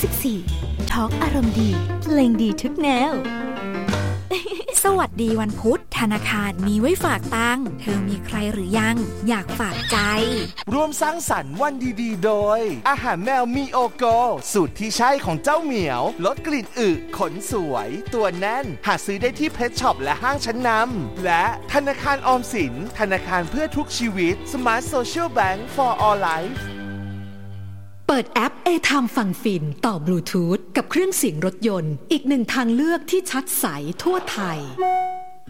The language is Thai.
94 ทอล์กอารมณ์ดีเพลงดีทุกแนว สวัสดีวันพุธธนาคารมีไว้ฝากตังค์เธอมีใครหรือยังอยากฝากใจร่วมสร้างสรรค์วันดีๆโดยอาหารแมวมีโอโกสูตรที่ใช่ของเจ้าเหมียวลดกลิ่นอึขนสวยตัวแน่นหาซื้อได้ที่เพชรช็อปและห้างชั้นนำและธนาคารออมสินธนาคารเพื่อทุกชีวิต Smart Social Bank for All Life เปิดแอป A-Time ฟังฟินต่อบลูทูธกับเครื่องเสียงรถยนต์อีกหนึ่งทางเลือกที่ชัดใสทั่วไทย